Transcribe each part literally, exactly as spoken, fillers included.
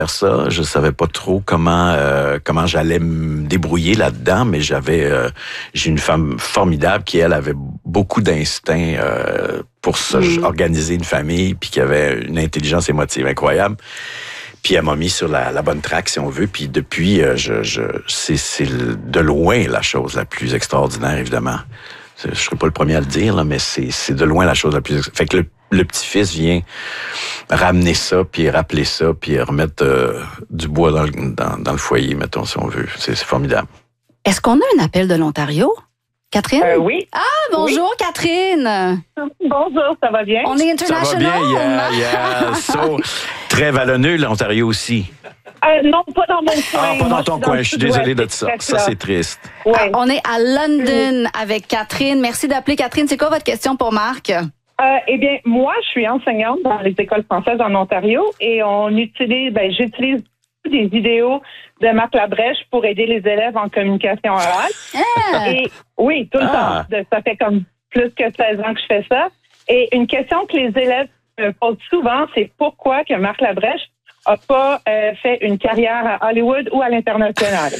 ça. Je savais pas trop comment euh, comment j'allais me débrouiller là-dedans, mais j'avais euh, j'ai une femme formidable qui, elle, avait beaucoup d'instinct euh, pour se mmh. organiser une famille, puis qui avait une intelligence émotive incroyable. Puis elle m'a mis sur la, la bonne track, si on veut. Puis depuis, euh, je, je c'est, c'est de loin la chose la plus extraordinaire, évidemment. Je serai pas le premier à le dire, là, mais c'est, c'est de loin la chose la plus... Fait que le, le petit-fils vient ramener ça, puis rappeler ça, puis remettre euh, du bois dans le, dans, dans le foyer, mettons, si on veut. C'est, c'est formidable. Est-ce qu'on a un appel de l'Ontario? Catherine? Euh, oui. Ah, bonjour, oui. Catherine. Bonjour, ça va bien? On est international. Ça va bien, yeah, yeah. So, très vallonneux, l'Ontario aussi. Euh, non, pas dans mon coin. Ah, pas dans Moi, ton je coin. dans Je suis désolé de ça. Ça, c'est triste. Ouais. Ah, on est à London avec Catherine. Merci d'appeler, Catherine. C'est quoi votre question pour Marc? Euh, eh bien, moi, je suis enseignante dans les écoles françaises en Ontario et on utilise, ben, j'utilise des vidéos de Marc Labrèche pour aider les élèves en communication orale. Ah. Et oui, tout le Ah. temps. Ça fait comme plus que seize ans que je fais ça. Et une question que les élèves me posent souvent, c'est pourquoi que Marc Labrèche n'a pas euh, fait une carrière à Hollywood ou à l'international.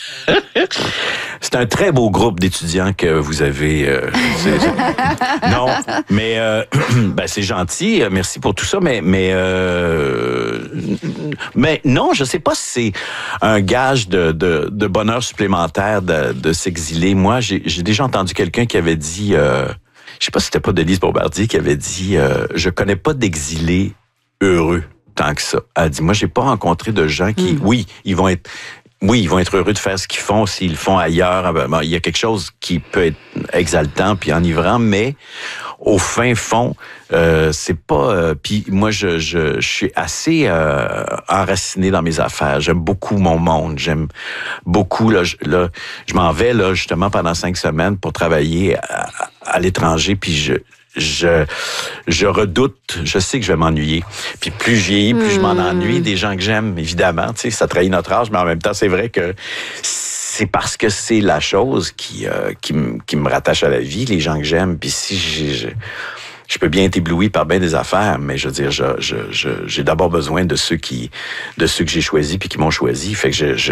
C'est un très beau groupe d'étudiants que vous avez. Euh, c'est, c'est... Non, mais euh, ben c'est gentil. Merci pour tout ça, mais mais euh, mais non, je sais pas si c'est un gage de de, de bonheur supplémentaire de, de s'exiler. Moi, j'ai, j'ai déjà entendu quelqu'un qui avait dit, euh, je sais pas si c'était pas Denise Bombardier qui avait dit, euh, je connais pas d'exilés heureux tant que ça. Elle a dit, moi, j'ai pas rencontré de gens qui, mm. oui, ils vont être Oui, ils vont être heureux de faire ce qu'ils font s'ils le font ailleurs. Bon, il y a quelque chose qui peut être exaltant puis enivrant, mais au fin fond, euh, c'est pas... Euh, puis moi, je, je, je suis assez euh, enraciné dans mes affaires. J'aime beaucoup mon monde. J'aime beaucoup... Là, je, là, je m'en vais là justement pendant cinq semaines pour travailler à, à l'étranger, puis je... Je, je redoute, je sais que je vais m'ennuyer. Puis plus je vieillis, plus mmh. je m'en ennuie des gens que j'aime, évidemment. Tu sais, ça trahit notre âge, mais en même temps, c'est vrai que c'est parce que c'est la chose qui, euh, qui, m- qui me rattache à la vie, les gens que j'aime. Puis si j'ai... j'ai Je peux bien être ébloui par bien des affaires, mais je veux dire, je, je, je, j'ai d'abord besoin de ceux qui, de ceux que j'ai choisis puis qui m'ont choisi. Fait que je, je,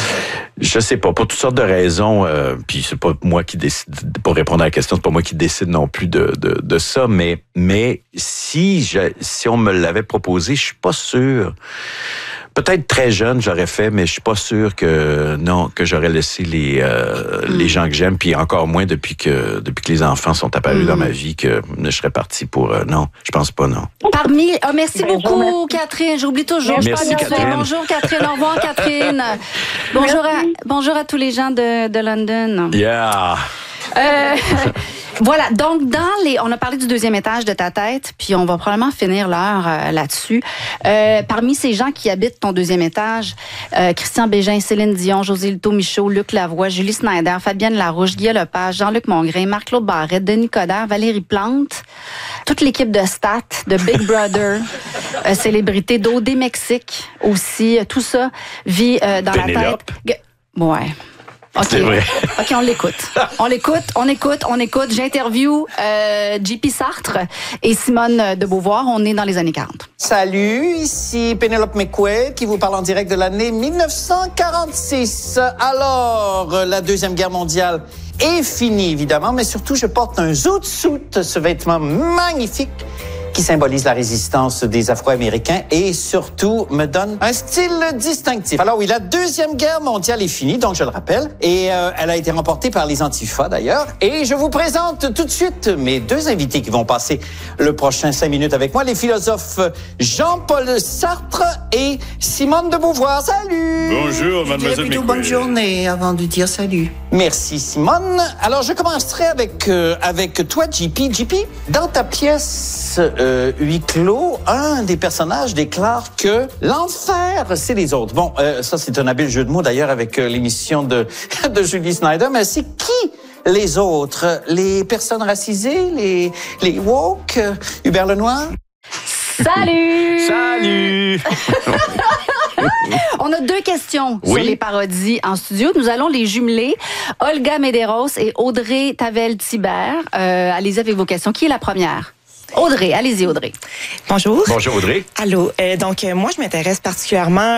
je sais pas, pour toutes sortes de raisons. Euh, puis c'est pas moi qui décide. Pour répondre à la question, c'est pas moi qui décide non plus de, de, de ça. Mais, mais si je, si on me l'avait proposé, je suis pas sûr. Peut-être très jeune, j'aurais fait, mais je suis pas sûr que non que j'aurais laissé les euh, mm. les gens que j'aime, puis encore moins depuis que depuis que les enfants sont apparus mm. dans ma vie que je serais parti pour euh, non, je pense pas non. Parmi oh, merci ben, beaucoup merci. Catherine, j'oublie toujours. Merci, je Catherine. Bonjour Catherine, au revoir Catherine. Bonjour à, bonjour à tous les gens de de London. Yeah. Euh, voilà, donc dans les, on a parlé du deuxième étage de ta tête, puis on va probablement finir l'heure euh, là-dessus. Euh, parmi ces gens qui habitent ton deuxième étage, euh, Christian Bégin, Céline Dion, José Lito Michaud, Luc Lavoie, Julie Snyder, Fabienne Larouche, Guy Lepage, Jean-Luc Mongrain, Marc-Claude Barrette, Denis Coderre, Valérie Plante, toute l'équipe de Stat, de Big Brother, euh, célébrité d'O D Mexique aussi, euh, tout ça vit euh, dans Pénélope. la tête. Ouais. OK. C'est vrai. OK, on l'écoute. On l'écoute, on écoute, on écoute. J'interview euh, J P Sartre et Simone de Beauvoir. On est dans les années quarante. Salut, ici Pénélope McQuaid qui vous parle en direct de l'année dix-neuf cent quarante-six. Alors, la Deuxième Guerre mondiale est finie, évidemment, mais surtout, je porte un zoot suit, ce vêtement magnifique qui symbolise la résistance des Afro-Américains et surtout me donne un style distinctif. Alors oui, la Deuxième Guerre mondiale est finie, donc je le rappelle, et euh, elle a été remportée par les Antifas d'ailleurs. Et je vous présente tout de suite mes deux invités qui vont passer le prochain cinq minutes avec moi, les philosophes Jean-Paul Sartre et Simone de Beauvoir. Salut! Bonjour, mademoiselle plutôt McQuaid. Bonne journée avant de dire salut. Merci, Simone. Alors, je commencerai avec, euh, avec toi, J P. J P, dans ta pièce euh, Huis clos, un des personnages déclare que l'enfer, c'est les autres. Bon, euh, ça, c'est un habile jeu de mots, d'ailleurs, avec euh, l'émission de, de Julie Snyder, mais c'est qui les autres? Les personnes racisées? Les, les woke? Euh, Hubert Lenoir? Salut! Salut! On a deux questions Oui. sur les parodies en studio. Nous allons les jumeler. Olga Medeiros et Audrey Tavel-Thibert. Euh, allez-y avec vos questions. Qui est la première? Audrey, allez-y Audrey. Bonjour. Bonjour Audrey. Allô. Euh, donc, euh, moi, je m'intéresse particulièrement